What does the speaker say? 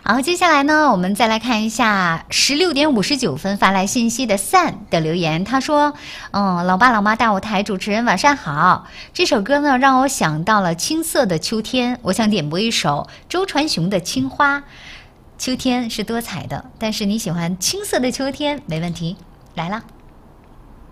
好，接下来呢，我们再来看一下16:59发来信息的 San 的留言。他说：“老爸老妈大舞台主持人晚上好。这首歌呢，让我想到了青涩的秋天。我想点播一首周传雄的《青花》。秋天是多彩的，但是你喜欢青涩的秋天，没问题。来了。”